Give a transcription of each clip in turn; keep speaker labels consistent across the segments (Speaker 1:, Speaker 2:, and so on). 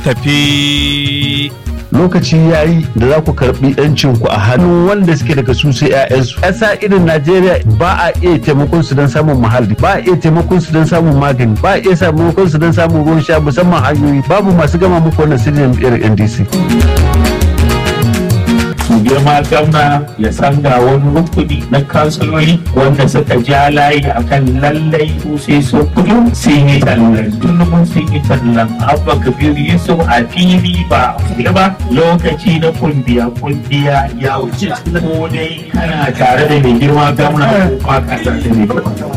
Speaker 1: tafi.
Speaker 2: Lokaci ya yi da za ku karɓi ku a hannun wanda suke daga su sai 'ya'yansu. Ƙasa irin Najeriya ba a iya taimakon su don samun muhalli, ba a iya taimakon su don samun magani, ba a iya taimakon su don samun ruwan sha musamman hanyoyi. Babu masu gama muku wannan sirrin jam'iyyar NDC.
Speaker 3: Girma gwamna ya san ga wani rukuni na kansiloli wanda suka ja layi akan lallai su sai so kudu sun yi tallan dulmun sun yi tallan Abba Kabir Yusuf a fili ba ba lokaci na kundiya ya wuce ko dai kana tare da mai girma gwamna ko ba ka tare da mai girma.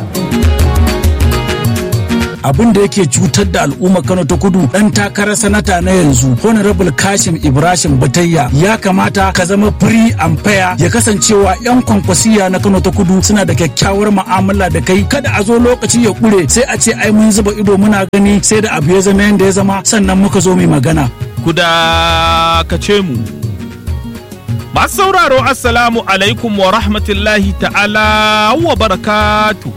Speaker 4: Abin da yake cutar da al'umma Kano ta Kudu dan takarar sanata na yanzu Honorable Kashim Ibrahim Batayya ya kamata ka zama free and fair, ya kasancewa yan kwankwasiya na Kano ta Kudu suna da kyakkyawar mu'amala da kai. Kada a zo lokaci ya kure sai a ce ai mun zuba ido muna gani sai da abu ya zama yanda ya zama sannan muka zo mu magana.
Speaker 1: Kuda ka ce mu. Masu sauraro assalamu alaikum wa rahmatullahi ta'ala wa barakatuhu.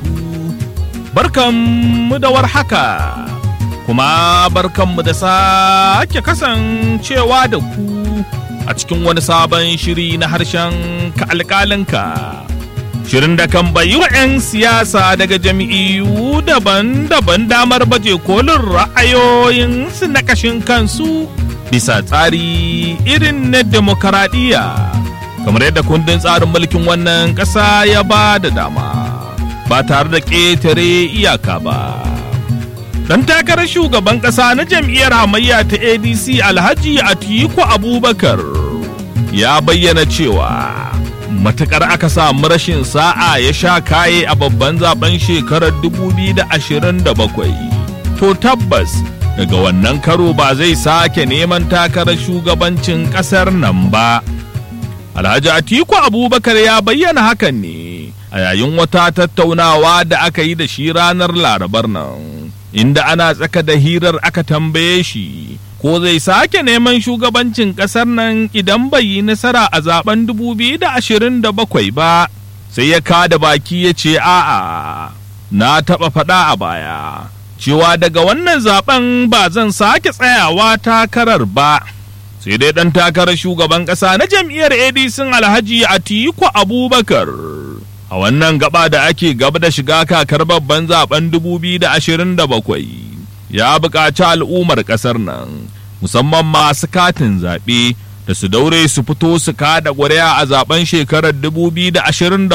Speaker 1: Barkanmu da warhaka, kuma barkanmu da sake kasancewa da ku a cikin wani sabon shiri na harshen ka alƙalinka. Shirin da kan bayi wa 'yan siyasa daga jami'u daban-daban damar baje kolin ra'ayoyinsu na ƙashin kansu bisa tsari irin na demokaradiyya, kamar yadda kundin tsarin mulkin wannan ƙasa ya ba da dama. Ba tare da ƙetare iyaka ba. Dan takarar shugaban ƙasa na jam'iyyar hamayya ta ADC Alhaji Atiku Abubakar ya bayyana cewa matuƙar aka samu rashin sa'a ya sha kaye a babban zaben shekarar 2027 to tabbas daga wannan karo ba zai sake neman takarar shugabancin ƙasar nan ba. Alhaji Atiku Abubakar ya bayyana hakan ne a yayin wata tattaunawa da aka yi da shi ranar Larabar nan, inda ana tsaka da hirar aka tambaye shi ko zai sake neman shugabancin ƙasar nan idan bai yi nasara a zaben 2027 ba, sai ya kada baki ya ce a'a, na taɓa faɗa a baya cewa daga wannan zaben ba zan sake tsayawa takarar ba. Sai dai ɗan takarar shugaban ƙasa na jam'iyyar ADC Alhaji Atiku Abubakar a wannan gaba da ake gaba da shiga kakar babban zaben 2027 ya buƙaci al'ummar ƙasar nan musamman masu katin zaɓe da su daure su fito su kada ƙuri'a a zaben shekarar 2027.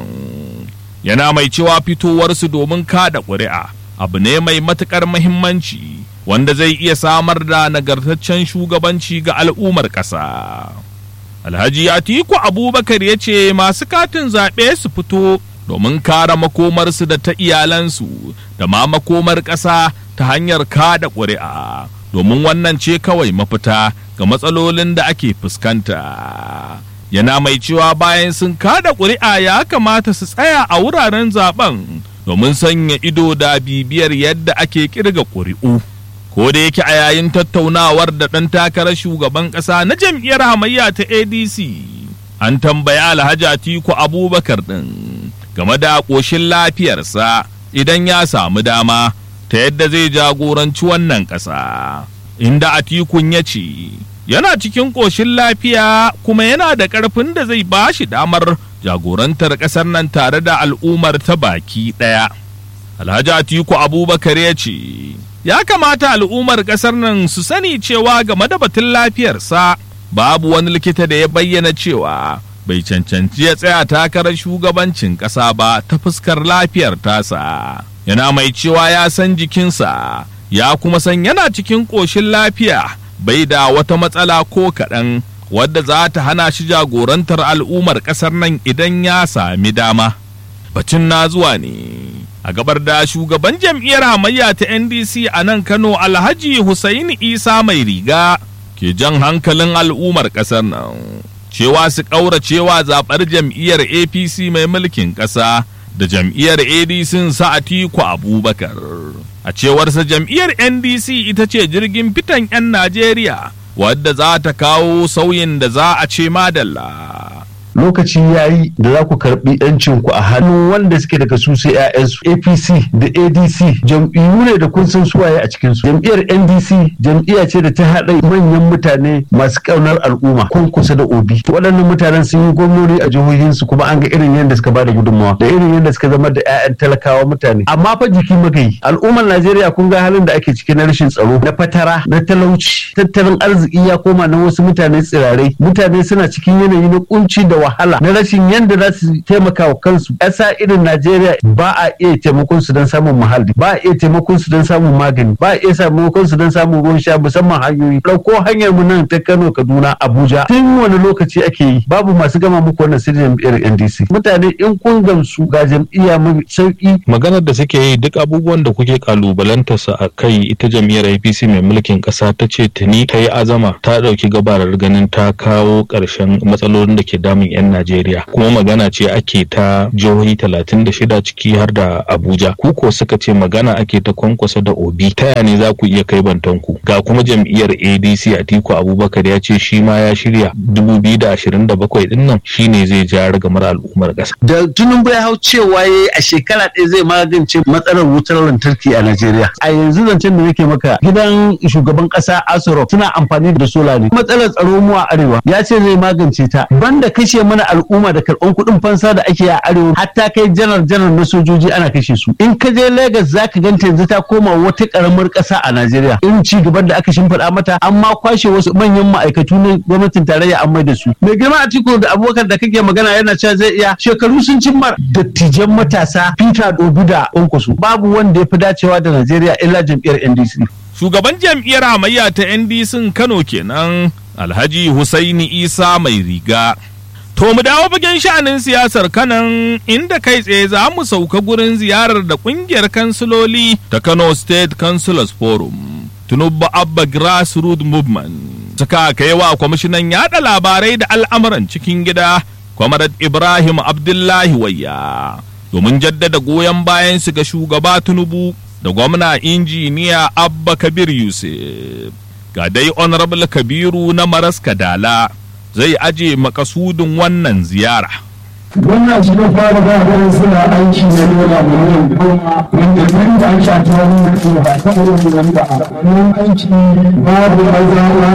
Speaker 1: Yana mai cewa fitowarsu domin kada ƙuri'a abu ne mai matuƙar muhimmanci wanda zai iya samar da nagartaccen shugabanci ga al'ummar ƙasa. Alhaji Atiku Abubakar ya ce masu katin zaɓe su fito domin kare makomarsu da ta iyalansu da ma makomar ƙasa ta hanyar kada ƙuri'a, domin wannan ce kawai mafita ga matsalolin da ake fuskanta. Yana mai cewa bayan sun kada ƙuri'a ya kamata su tsaya a wuraren zaben domin sanya ido da bibiyar yadda ake ƙirga ƙuri'u. Ko da yake a yayin tattaunawar da ɗan takarar shugaban ƙasa na jam'iyyar hamayya ta ADC an tambaya Alhaji Atiku Abubakar ɗin game da ƙoshin lafiyarsa idan ya samu dama ta yadda zai jagoranci wannan ƙasa, inda Atikun ya ce yana cikin ƙoshin lafiya kuma yana da ƙarfin da zai ba shi damar jagorantar ƙasar nan tare da al'ummar ta baki ɗaya. Alhaji Atiku Abubakar ya ce ya kamata al'ummar ƙasar nan su sani cewa game da batun lafiyarsa babu wani likita da ya bayyana cewa bai cancanci ya tsaya takarar shugabancin ƙasa ba ta fuskar lafiyar tasa. Yana mai cewa ya san jikinsa ya kuma san yana cikin ƙoshin lafiya, bai da wata matsala ko kaɗan wadda za ta hana shi jagorantar al'ummar ƙasar nan idan ya sami dama. Bacin na zuwa ne a gabar da shugaban jam'iyyar hamayya ta NDC a nan Kano Alhaji Hussaini Isa Mai Riga ke jan hankalin al'ummar ƙasar nan cewa su ƙauracewa zaɓar jam'iyyar APC mai mulkin ƙasa da jam'iyyar ADC sa Atiku Abubakar. A cewarsa jam'iyyar NDC ita ce jirgin fitan 'yan Najeriya wadda za ta kawo sauyin da za a ce madalla.
Speaker 2: lokaci yayi da za ku karbi yancin ku a hannun wanda suke daga su sai ƴaƴansu. APC da ADC jam'iyyu ne da kun san suwaye a cikin su. Jam'iyyar NDC jam'iyya ce da ta haɗa manyan mutane masu ƙaunar al'umma kun kusa da Obi. Waɗannan mutanen sun yi gwamnoni a jihohinsu kuma an ga irin yadda suka bada gudunmawa da irin yadda suka zama da ƴaƴan talakawa mutane. Amma fa jiki magayi. Al'ummar Najeriya kun ga halin da ake ciki na rashin tsaro, na fatara, na talauci, tattalin arziki ya koma na wasu mutane tsirarai. Mutane suna cikin yanayi na kunci da wahala, na rashin yadda za su taimaka wa kansu. Ƙasa irin Najeriya ba a iya taimakon su don samun muhalli, ba a iya taimakon su don samun magani, ba a iya taimakon su don samun ruwan sha musamman hanyoyi. Ɗauko hanyar mu nan ta Kano, Kaduna, Abuja. Tun wani lokaci ake yi babu masu gama muku wannan sai jam'iyyar NDC. Mutane in kun gamsu ga jam'iyya mai sauki.
Speaker 5: Maganar da suke yi duk abubuwan da kuke kalubalantarsa a kai, ita jam'iyyar APC mai mulkin ƙasa ta ce tuni ta yi azama ta ɗauki gabarar ganin ta kawo ƙarshen matsalolin da ke damun 'yan Najeriya. Kuma magana ce ake ta jihohi 36 ciki har da Abuja. Ku ko suka ce magana ake ta Kwankwasa da Obi. Ta yaya ne za ku iya kai bantanku? Ga kuma jam'iyyar ADC Atiku Abubakar ya ce shi ma ya shirya 2027 din nan shine zai ja ragamar al'ummar ƙasa.
Speaker 2: Da Tinubu ya hau cewa yayi a shekara ɗaya zai magance matsalar wutar lantarki a Najeriya. A yanzu zancen da nake maka gidan shugaban ƙasa Aso Rock suna amfani da sola ne. Matsalar tsaro mu a arewa ya ce zai magance ta. Banda kashe mana al'umma da karɓan kuɗin fansa da ake a arewa, hatta kai janar na sojoji ana kashe su. In ka je Lagos zaka ganta yanzu ta koma wata ƙaramar ƙasa a Najeriya. Irin ci gaban da aka shimfiɗa mata, amma kwashe wasu manyan ma'aikatu na gwamnatin tarayya an mai da su. Mai girma Atiku da Abubakar da kake magana yana cewa zai iya, shekaru sun cimma dattijan matasa Peter Obi da Kwankwaso. Babu wanda ya fi dacewa da Najeriya illa jam'iyyar NDC.
Speaker 1: Shugaban jam'iyyar hamayya ta NDC Kano kenan Alhaji Husaini Isa mai riga. To mu dawo fagen sha'anin siyasar Kanan, inda kai tsaye za mu sauka gurin ziyarar da kungiyar kansiloli ta Kano State Councilors Forum, Tinubu Abba Grassroots Movement, suka kai wa kwamishinan yada labarai da al'amuran cikin gida, Comrade Ibrahim Abdullahi Wayya, domin jaddada goyon bayan su ga shugaba Tinubu da gwamna injiniya Abba Kabir Yusuf. Ga dai Honorable Kabiru na Maraska Dala zai aje makasudin wannan ziyara.
Speaker 6: Wannan shi ne fara ba da suna aiki na nuna miliyan 10 wanda nan da an shafi wani mutum ba ta wurin wanda a wannan aiki babu maza na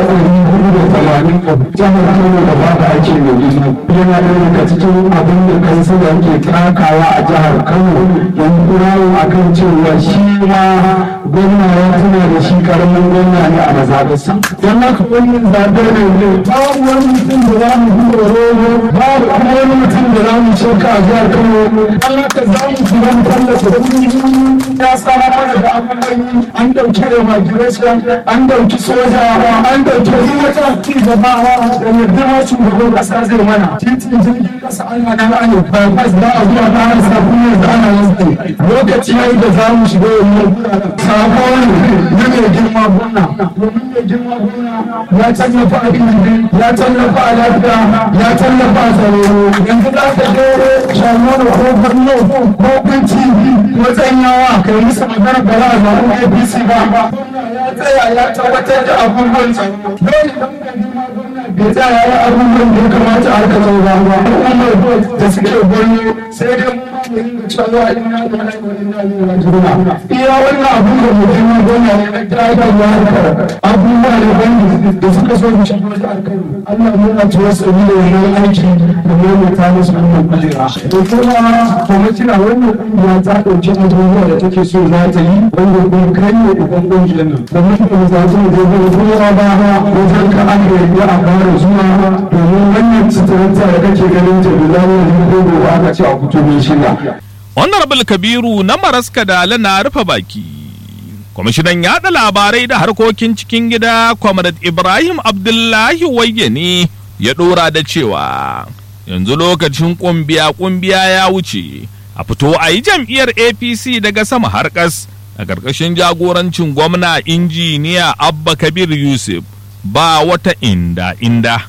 Speaker 6: 480 jihar Kano da babu aiki mai girma. Yana ɗaya daga cikin abin da kansila ke takawa a jihar Kano don kurawo a kan cewa shi ma gwamna ya tuna da shi karamin gwamna ne a mazaɓarsa. Don haka wannan zaɓe ne babu wani mutum da za mu hura roho, babu wani mutum da za mu shauka a jihar Kano. Allah ka za mu fi wani tallafa kuɗi ya samar mana da abubuwan an ɗauki immigration, an ɗauki soja, an ɗauki wata ci gaba da yadda shugaban ƙasa zai mana. Titin jirgin ƙasa ana nan ana bypass ba a zuwa ba a sabon yanzu ana yanzu. Lokaci ya yi da za mu shiga wannan sabon na mai girma gwamna. Domin mai girma gwamna ya tallafa a ilimi, ya tallafa a lafiya, ya tallafa a tsaro. Yanzu za ka je Shamanu ko Borno ko Kwanci ko Tsanyawa kai musu magana ba za a zaɓi APC ba. Gwamna ya tsaya ya tabbatar da abubuwan tsaro. Dole da muka girma gwamna bai tsaya ya abubuwan da ya kamata a harkar tsaro ba. Al'ummar da suke Borno sai dai mu ma mu rinka cewa ina da ina da iya wannan abun da mu girma gwamna ne na tagarwa harkar abubuwa ne da suka so mu shigo da harkar. Allah muna tawassuli da wannan aiki da mu ta musu wannan kujera. To kuma kina wannan kungiya ta dauki abubuwa da take so za ta yi wanda kuma kai ne uban kungiyar nan. Da mutum za ta yi da kuma ba wajen ka an yi a fara zuwa domin wannan suturanta da kake ganin ta da zamu yi gobe aka ce a fito min shirya.
Speaker 1: Honorable Kabiru na Maraska Dala na rufe baki. Kwamishinan yaɗa labarai da harkokin cikin gida Comrade Ibrahim Abdullahi Wayye ne ya ɗora da cewa yanzu lokacin ƙumbiya ya wuce, a fito a yi jam'iyyar APC daga sama har ƙas a ƙarƙashin jagorancin gwamna injiniya Abba Kabir Yusuf, ba wata inda.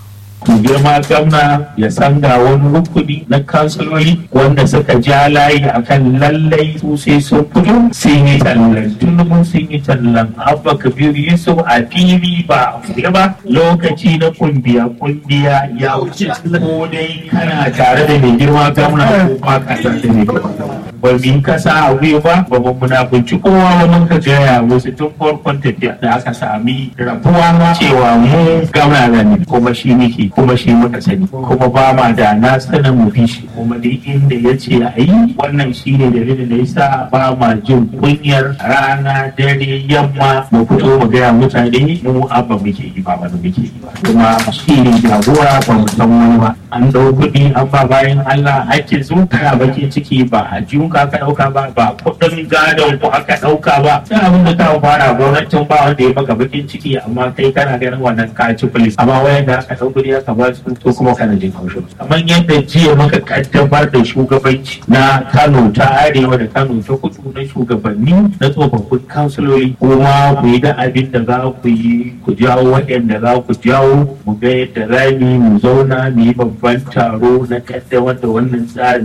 Speaker 3: girma gwamna ya san ga wani rukuni na kansiloli wanda suka ja layi akan lallai su sai sun fito sun yi tallan tunubun sun yi tallan abba kabiru yusuf a fili ba a ba lokaci na kungiya ya wuce ko dai kana tare da mai girma gwamna ko ba ka tare da mai ba mu kasa a wuya ba mu munafunci kowa ba mun ka gaya wasu tun farkon tafiya da aka sami rabuwa cewa mu gwamna ne kuma shi muke kuma shi muka sani kuma ba ma da na sanin mu bi shi kuma duk inda ya ce a yi wannan shi ne dalilin da yasa ba ma jin kunyar rana dare yamma mu fito mu gaya mutane mu abba muke yi ba wani muke yi ba kuma shi ne jagora ba mu san wani ba an dau kuɗi an ba bayan Allah ake zo kana bakin ciki ba a jiyun ka ɗauka ba kuɗin gadon ku aka ɗauka ba sai abin da ta fara gwamnatin ba wanda ya maka bakin ciki amma kai kana ganin wannan kaci polis amma wayan da aka ɗau kuɗi aka ba su to kuma kana jin haushin kamar yadda jiya muka kaddamar da shugabanci na Kano ta Arewa da Kano ta Kudu na shugabanni na tsofaffin kansiloli kuma ku yi da abin da za ku yi ku jawo waɗanda za ku jawo mu ga yadda za mu zauna mu yi babban taro na kaddamar da wannan tsari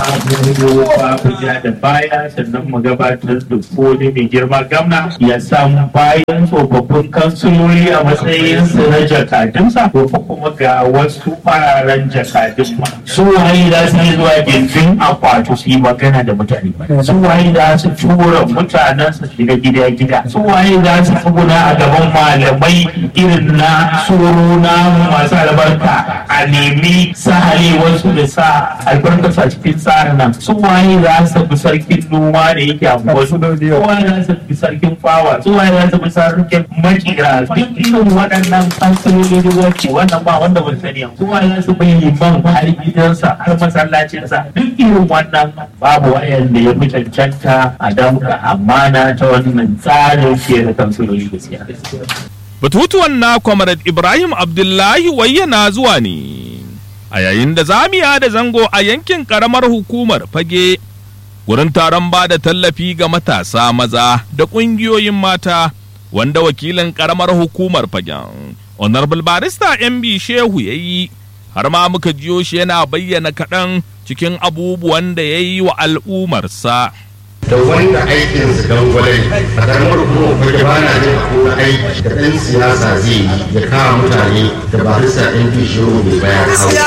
Speaker 3: babu ja da baya sannan mu gabatar da kodi mai girma gwamna ya samu bayan tsofaffin kansiloli a matsayin su na jakadunsa ko kuma ga wasu fararen jakadun ma su waye za su yi zuwa gindin akwatu su yi magana da mutane su waye za su tura mutanen su shiga gida su waye za su tsuguna a gaban malamai irin na tsoro na masu albarka a nemi sahale wasu da sa albarkasa cikin tsarin nan su waye za su bi sarkin noma da yake abuwa su waye za su bi sarkin fawa su waye za su bi sarkin makira duk irin waɗannan kansiloli wacce wannan ba wanda ban sani su waye za su bi liman har gidansa har masallacinsa duk irin wannan babu wayan da ya fi cancanta a damka amana ta wannan tsarin ke da kansiloli gaskiya.
Speaker 1: Batutuwan na Comrade Ibrahim Abdullahi wayyana zuwa ne a yayin da zamiya da zango a yankin karamar hukumar Fage wurin taron ba da tallafi ga matasa maza da ƙungiyoyin mata wanda wakilin karamar hukumar Fagen Honorable Barista MB Shehu ya yi har ma muka jiyo shi yana bayyana kaɗan cikin abubuwan da ya yi wa al'ummarsa.
Speaker 7: da wanda aikinsu dangwalai a karamar hukumar Fage ba na jin akwai aiki da ɗan siyasa zai yi ya kawo mutane da barista MB Shehu bai bayar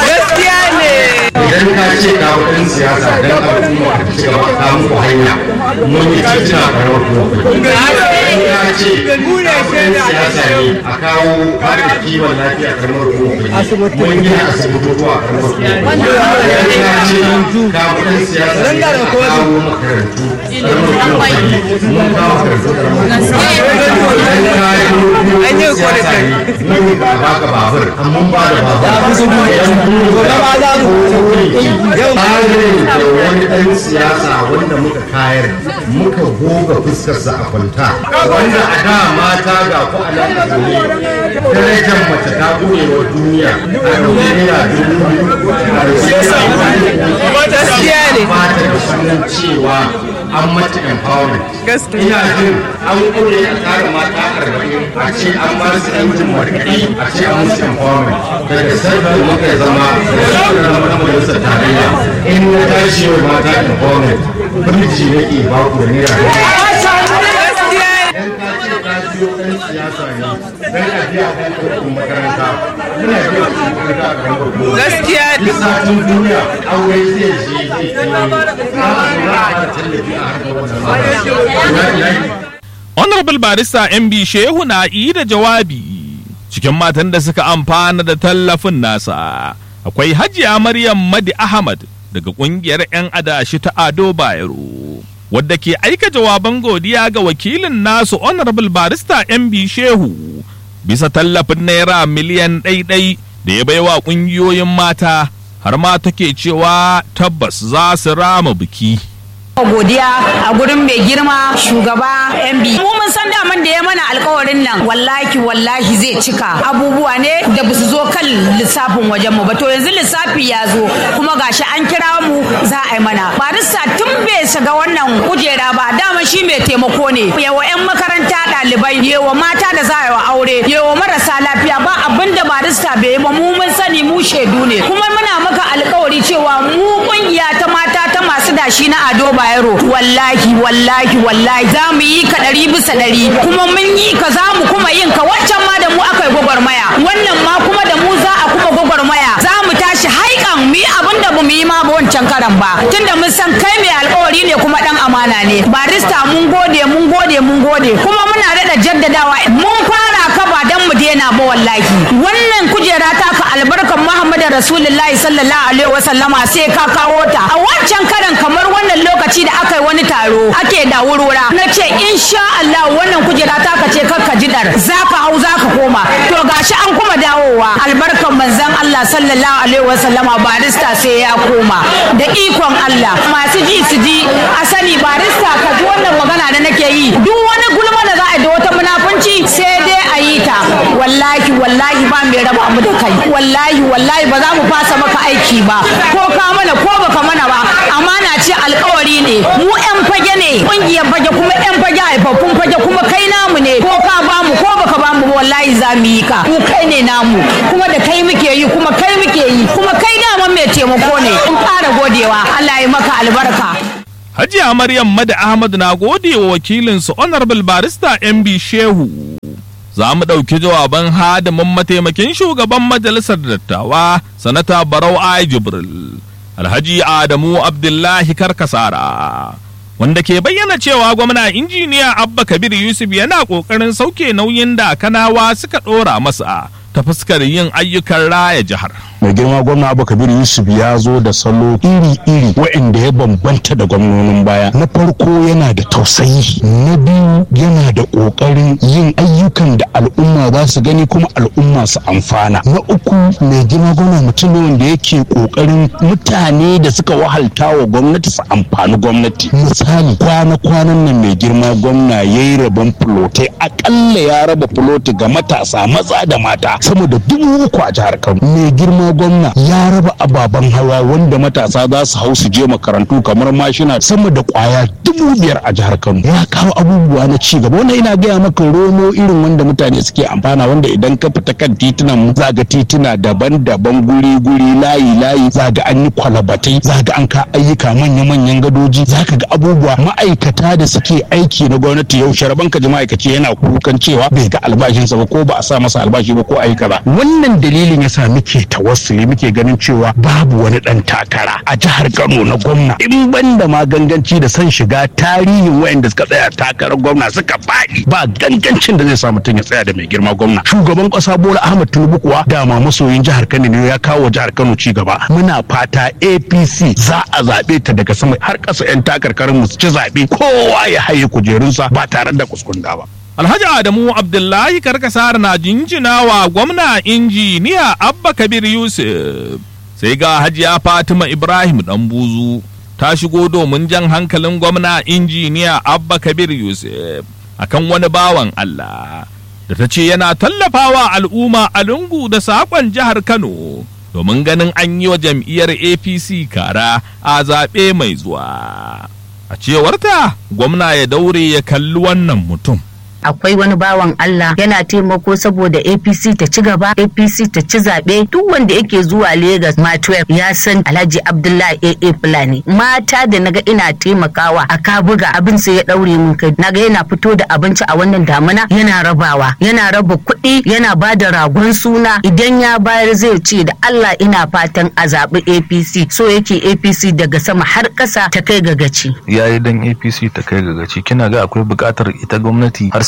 Speaker 7: idan ka ce ka ɗan siyasa don al'umma ka ci gaba ka muku hanya mun yi cikin a karamar hukumar Fage idan ka ce ka ɗan siyasa ne a kawo bada kiwon lafiya a karamar hukumar Fage mun gina asibitoci a karamar hukumar Fage idan ka ce ka ɗan siyasa ne a kawo makarantu baka babur mun ba da wani ɗan siyasa wanda muka kayar muka goga fuskarsa a kwanta wanda a da mata ga ku a nan darajar mace ta gode wa duniya a ɗauke naira 2000 mata da sunan cewa an mata empowerment ina jin an kure a tsara mata 40 a ce an ba su yankin markaɗi a ce an musu empowerment daga sarki muka zama da majalisar tarayya in na tashi wa mata empowerment birji nake ba ku da naira siyasa ne dan a biya kan makaranta muna biya makaranta a kan farko gaskiya lissafin duniya aure zai je
Speaker 1: Honorable Barista MB Shehu na yi da jawabi cikin matan da suka amfana da tallafin nasa akwai Hajiya Maryam Madi Ahmad daga kungiyar 'yan adashi ta Ado Bayero wadda ke aika jawaban godiya ga wakilin nasu Honorable Barista MB Shehu bisa tallafin naira miliyan 1 da ya baiwa ƙungiyoyin mata har ma take cewa tabbas za su rama biki.
Speaker 8: godiya a gurin mai girma shugaba MB. Mu mun san daman da ya mana alkawarin nan wallahi zai cika abubuwa ne da ba su zo kan lissafin wajen mu ba, to yanzu lissafi ya zo kuma gashi an kira mu za a yi mana. Barista tun bai shiga wannan kujera ba dama shi mai taimako ne, yawa 'yan makaranta ɗalibai, yawa mata da za a yi wa aure, yawa marasa lafiya, ba abin da barista bai yi ba. Mu mun sani, mu shaidu ne, kuma muna maka alkawari cewa mu kungiya ta mata ta masu dashi na Ado Bayero wallahi za mu yi ka 100%, kuma mun yi ka za mu kuma yin ka. Wancan ma da mu aka yi gwagwarmaya, wannan ma kuma da mu za a kuma gwagwarmaya. Za mu tashi haikan mu yi abin da mu yi ma ba wancan karan ba, tunda mun san kai mai alkawari ne kuma dan amana ne. Barista mun gode kuma muna daɗa jaddadawa, mun fara ka ba dan mu daina ba wallahi. Wannan kujera ta ka albarkan Muhammadu Rasulullahi sallallahu alaihi wasallama sai ka kawo ta. A wancan karan kamar wannan lokaci da aka yi wani taro ake da wurwura, na ce insha Allah wannan kujera ta ka ce kakka jidar, zaka hau zaka koma, to gashi an kuma dawowa albarkan manzon Allah sallallahu alaihi wasallama. Barista sai ya koma da ikon Allah. Masu ji su ji, a sani barista ka ji wannan magana da nake yi, duk wani gulma da za a yi da wata munafunci sai dai a yi ta. Wallahi ba mai raba mu da kai, wallahi ba za mu fasa maka aiki ba, ko ka mana ko baka mana ba. Amana ce, alkawari ne, mu 'yan fage ne, kungiyar fage, kuma 'yan fage haifaffun fage, kuma kai namu ne, ko ka bamu ko baka bamu wallahi za mu yi ka, mu kai ne namu, kuma da kai muke yi, kuma kai muke yi, kuma kai daman mai taimako ne. In fara godewa, Allah ya maka albarka.
Speaker 1: Hajiya Maryam Mada Ahmad na gode wa wakilinsu Honorable Barista MB Shehu. Za mu ɗauki jawaban hadimin mataimakin shugaban majalisar dattawa Sanata Barau Ai Jibril, Alhaji Adamu Abdullahi Karkasara, wanda ke bayyana cewa gwamna injiniya Abba Kabir Yusuf yana ƙoƙarin sauke nauyin da Kanawa suka ɗora masa ta fuskar yin ayyukan raya jihar.
Speaker 9: Mai girma gwamna Abba Kabir Yusuf ya zo da salo iri-iri waɗanda ya bambanta da gwamnonin baya. Na farko yana da tausayi, na biyu yana da ƙoƙarin yin ayyukan da al'umma za su gani kuma al'umma su amfana. Na uku, mai girma gwamna mutum ne wanda yake ƙoƙarin mutane da suka wahalta wa gwamnati su amfani gwamnati. Misali, kwana-kwanan nan mai girma gwamna ya yi rabon fulotai, aƙalla ya raba fuloti ga matasa maza da mata sama da 3,000 a jihar Kano. Mai girma gwamna ya raba ababen hawa wanda matasa za su hau su je makarantu kamar mashina sama da kwaya 5,000 a jihar Kano. Ya kawo abubuwa na ci gaba, wannan ina gaya maka romo irin wanda mutane suke amfana, wanda idan ka fita kan titunan mu za ga tituna daban-daban, guri-guri, layi-layi, za ga an yi kwalabatai, za ga an ka ayyuka manya-manyan gadoji, za ka ga abubuwa. Ma'aikata da suke aiki na gwamnati yau sharaban ka ji ma'aikaci yana kukan cewa bai ga albashinsa ba, ko ba a sa masa albashi ba, ko ayyuka ba. Wannan dalilin yasa muke tawassuli, muke ganin cewa babu wani dan takara a jihar Kano na gwamna in banda ma ganganci da san shiga tarihin wayanda suka tsaya takarar gwamna suka faɗi. Ba gangancin da zai sa mutum ya tsaya da mai girma gwamna. Shugaban ƙasa Bola Ahmed Tinubu kuwa dama masoyin jihar Kano ne, ya kawo jihar Kano ci gaba. Muna fata APC za a zaɓe ta daga sama har ƙasa, 'yan takarkarin mu su ci zaɓe, kowa ya haye kujerunsa ba tare da kuskunda ba.
Speaker 1: Alhaji Adamu Abdullahi Karkasara na jinjina wa gwamna injiniya Abba Kabir Yusuf. Sai ga Hajiya Fatima Ibrahim Ɗanbuzu ta shigo domin jan hankalin gwamna injiniya Abba Kabir Yusuf akan wani bawan Allah da ta ce yana tallafawa al'umma a lungu da saƙon jihar Kano domin ganin an yi wa jam'iyyar APC kara a zaɓe mai zuwa. A cewarta, gwamna ya daure ya kalli wannan mutum.
Speaker 10: akwai wani bawan Allah yana taimako saboda APC ta ci gaba, APC ta ci zaɓe. Duk wanda yake zuwa Lagos ma 12 ya san Alhaji Abdullahi AA Fulani. Mata da naga ina taimakawa a Kabuga abin sai ya daure mun kai. Naga yana fito da abinci a wannan damuna yana rabawa, yana raba kuɗi, yana bada ragon suna. Idan ya bayar zai ce da Allah ina fatan a zaɓi APC. So yake APC daga sama har ƙasa ta kai ga gaci.
Speaker 5: Yayi dan APC ta kai ga gaci. Kina ga akwai buƙatar ita gwamnati har sai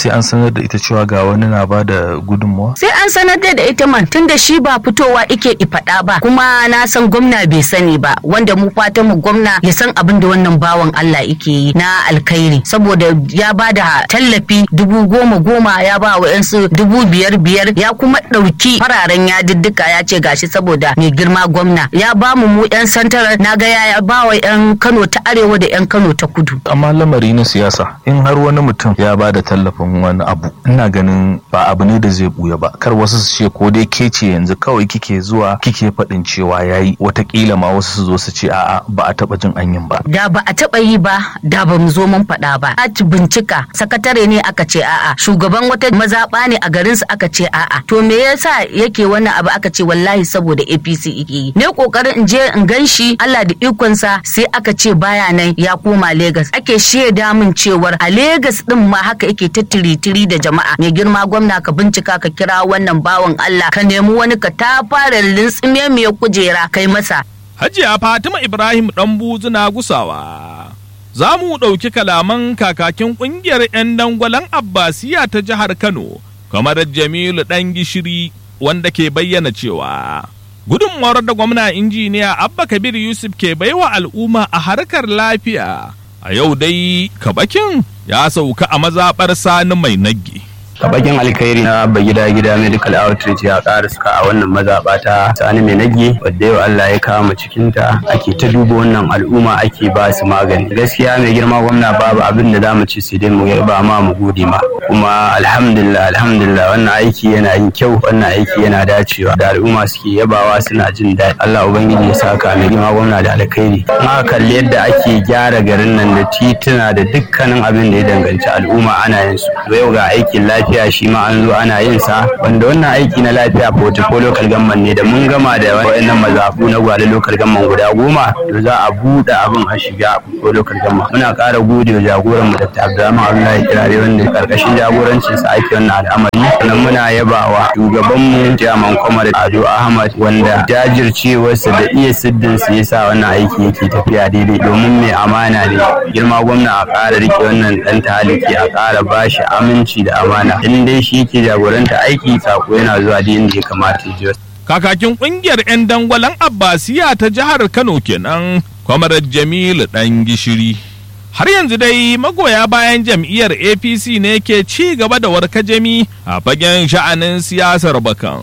Speaker 5: sai an sanar da ita cewa ga wani na ba da gudunmawa?
Speaker 10: Sai an sanar da ita man tunda shi ba fitowa ike faɗa ba, kuma na san gwamna bai sani ba, wanda mu fatan mu gwamna ya san abin da wannan bawan Allah ike yi na alkhairi, saboda ya ba da tallafi 10,000 ya ba wa yansu 5,000 ya kuma ɗauki fararen yadiddika ya ce gashi saboda mai girma gwamna ya ba mu yan santar na ga ya ba wa yan Kano ta arewa da yan Kano ta kudu.
Speaker 5: Amma lamari na siyasa in har wani mutum ya ba da tallafin wani abu, ina ganin ba abu ne da zai buya ba, kar wasu su ce ko dai ke ce yanzu kawai kike zuwa kike faɗin cewa yayi, watakila ma wasu su zo su ce a'a ba a taɓa jin anyin ba.
Speaker 10: Da ba a taɓa yi ba da ba mu zo mun faɗa ba. A bincika sakatare ne aka ce a'a, shugaban wata mazaɓa ne a garinsu aka ce a'a. To me yasa yake wannan abu aka ce wallahi saboda APC yake yi. Ne kokarin in je in ganshi Allah da ikonsa sai aka ce baya nan ya koma Lagos. Ake shaida min cewar a Lagos din ma haka yake ta tiri da jama'a. Mai girma gwamna ka bincika ka kira wannan bawan Allah ka nemi wani ka ta fara lintsime mai kujera kai masa.
Speaker 1: Hajiya Fatima Ibrahim Ɗanbuzu na Gusawa. Za mu ɗauki kalaman kakakin ƙungiyar 'yan dangwalen Abbasiya ta jihar Kano, kamar Jamilu Ɗan Gishiri, wanda ke bayyana cewa gudunmawar da gwamna injiniya Abba Kabir Yusuf ke baiwa al'umma a harkar lafiya a yau dai kabakin ya sauka a mazaɓar Sani Mai Nagge.
Speaker 11: Kabakin alkhairi na gida medical outreach ya ƙara suka a wannan mazaɓa ta Sani Mai Nagge, wadda yau Allah ya kama cikinta ake ta duba wannan al'umma ake ba su magani. Gaskiya mai girma gwamna babu abin da zamu ci sai dai mu ba ma mu gode ma, kuma alhamdulillah wannan aiki yana yin kyau, wannan aiki yana dacewa da al'umma suke yabawa suna jin daɗi. Allah ubangiji ya saka mai girma gwamna da alkhairi. Ma kalli yadda ake gyara garin nan da tituna da dukkanin abin da ya danganci al'umma ana yin su. Yau ga aikin lafiya shi ma an zo ana yin sa, wanda wannan aiki na lafiya ko local government ne da mun gama da wayannan mazafu na Gwale local government guda 10 to za a buɗe abin a shiga ko local government. Muna ƙara gode wa jagoran mu Dr. Abdulrahman Abdullahi Kirare wanda karkashin jagorancin sa ake wannan al'amari. Sannan muna yabawa shugaban mu Jaman Kwamar Ado Ahmad wanda jajircewarsa da iya siddin sa yasa wannan aiki yake tafiya daidai, domin mai amana ne. Girma gwamna a ƙara rike wannan dan taliki, a ƙara bashi aminci da amana. In dai shi yake jagoranta aiki, sako yana zuwa da inda ya kamata ya.
Speaker 1: Kakakin ƙungiyar 'yan dangwalen Abbasiya ta jihar Kano kenan, Kwamar Jamilu Ɗan Gishiri. Har yanzu dai magoya bayan jam'iyyar APC ne ke ci gaba da warkajami a fagen sha'anin siyasar bakan.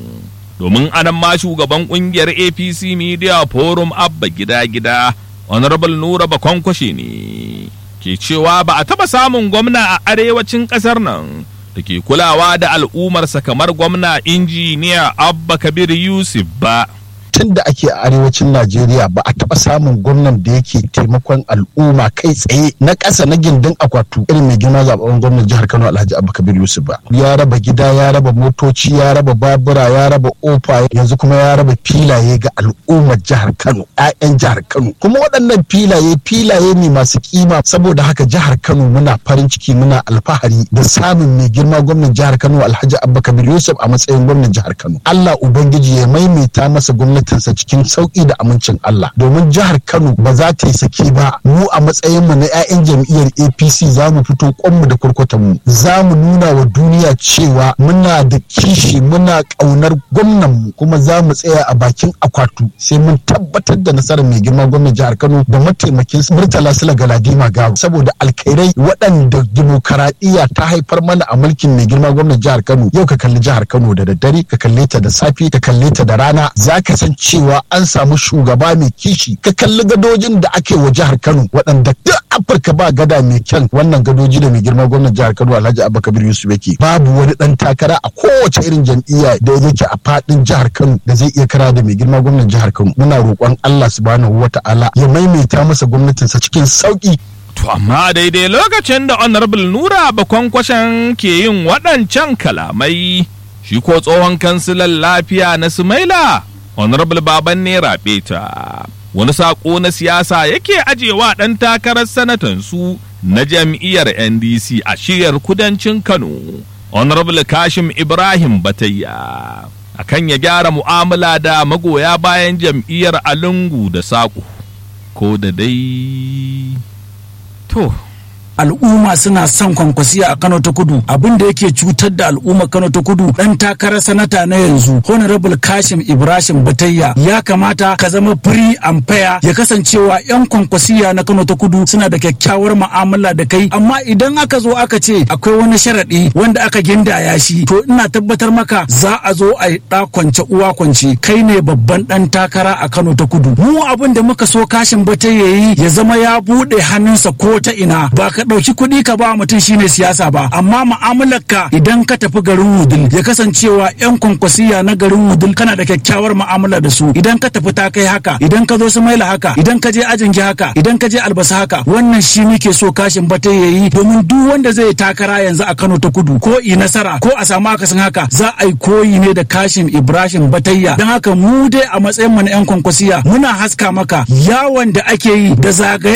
Speaker 1: Domin anan ma shugaban ƙungiyar APC Media Forum Abba Gida Honorable Nura Bakonkwashe ne ke cewa ba a taɓa samun gwamna a arewacin ƙasar nan da ke kulawa da al'ummarsa kamar gwamna injiniya Abba Kabir Yusuf ba.
Speaker 9: tun da ake a arewacin Najeriya ba a taɓa samun gwamnan da yake taimakon al'umma kai tsaye na ƙasa na gindin akwatu irin mai girma zaɓen gwamnan jihar Kano Alhaji Abba Kabir Yusuf ba. Ya raba gida, ya raba motoci, ya raba babura, ya raba ofa, yanzu kuma ya raba filaye ga al'ummar jihar Kano, 'ya'yan jihar Kano. Kuma waɗannan filaye ne masu kima, saboda haka jihar Kano muna farin ciki, muna alfahari da samun mai girma gwamnan jihar Kano Alhaji Abba Kabir Yusuf a matsayin gwamnan jihar Kano. Allah Ubangiji ya maimaita masa gwamnatinsa cikin sauki da amincin Allah, domin jihar Kano ba za ta yi saki ba. Mu a matsayin mu na 'ya'yan jam'iyyar APC za mu fito kwanmu da kurkutan mu, za mu nuna wa duniya cewa muna da kishi, muna ƙaunar gwamnan mu, kuma za mu tsaya a bakin akwatu sai mun tabbatar da nasarar mai girma gwamnan jihar Kano da mataimakin Murtala Sula Galadima Gawo, saboda alkhairai waɗanda dimokuraɗiyya ta haifar mana a mulkin mai girma gwamnan jihar Kano. Yau ka kalli jihar Kano da daddare, ka kalle ta da safe, ka kalle ta da rana, za ka san cewa an samu shugaba mai kishi. Ka kalli gadojin da ake wa jihar Kano, waɗanda duk Afirka ba gada mai kyan wannan gadoji da mai girma gwamnan jihar Kano Alhaji Abba Kabir Yusuf yake. Babu wani ɗan takara a kowace irin jam'iyya da yake a faɗin jihar Kano da zai iya kara da mai girma gwamnan jihar Kano. Muna roƙon Allah subhanahu wata'ala ya maimaita masa gwamnatinsa cikin sauƙi.
Speaker 1: To amma daidai lokacin da Honorable Nura Bakonkwashen ke yin waɗancan kalamai, shi ko tsohon kansilan lafiya na Sumaila, Honorable Baban ne Rabeta, wani saƙo na siyasa yake ajewa ɗan takarar sanatansu na jam'iyyar NDC a shiyar kudancin Kano, Honorable Kashim Ibrahim Batayya, akan ya gyara mu'amala da magoya bayan jam'iyyar a lungu da saƙo. Ko da dai to
Speaker 4: al'umma suna son kwankwasiya a Kano ta Kudu. Abin da yake cutar da al'umma Kano ta Kudu, dan takarar sanata na yanzu Honorable Kashim Ibrahim Batayya, ya kamata ka zama free and fair, ya kasancewa yan kwankwasiya na Kano ta Kudu suna da kyakkyawar mu'amala da kai. Amma idan aka zo aka ce akwai wani sharadi wanda aka gindaya shi, to ina tabbatar maka za a zo a yi kwance uwa kwance. Kai ne babban dan takara a Kano ta Kudu. Mu abin da muka so Kashim Batayya yi, ya zama ya bude hannunsa ko ta ina, ba ka dauki kuɗi ka ba mutum shine siyasa ba, amma mu'amalarka idan ka tafi garin Wudil ya kasancewa yan kwankwasiya na garin Wudil kana da kyakkyawar mu'amala da su. Idan ka tafi ta kai haka, idan ka zo Sumaila haka, idan ka je Ajingi haka, idan ka je Albasa haka, wannan shi muke so Kashim Batayya yi, domin duk wanda zai takara yanzu a Kano ta Kudu ko i nasara ko a samu akasin haka, za a yi koyi ne da Kashim Ibrahim Batayya. Dan haka mu dai a matsayin mu na yan kwankwasiya muna haska maka yawon da ake yi da zagaye